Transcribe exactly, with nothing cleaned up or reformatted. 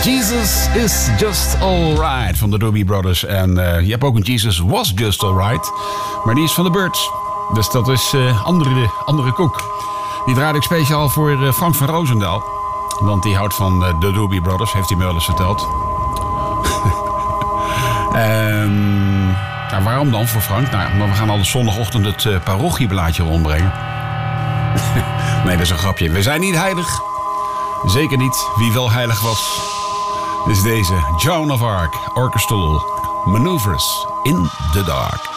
Jesus is just alright van de Doobie Brothers. En uh, je hebt ook een Jesus was just alright. Maar die is van de Byrds. Dus dat is uh, andere, andere koek. Die draai ik speciaal voor uh, Frank van Roosendaal. Want die houdt van uh, de Doobie Brothers, heeft hij me wel eens verteld. um, nou, waarom dan voor Frank? Nou, maar we gaan al zondagochtend het uh, parochieblaadje rondbrengen. Nee, dat is een grapje. We zijn niet heilig. Zeker niet. Wie wel heilig was, is deze Joan of Arc Orchestral Maneuvers in the Dark.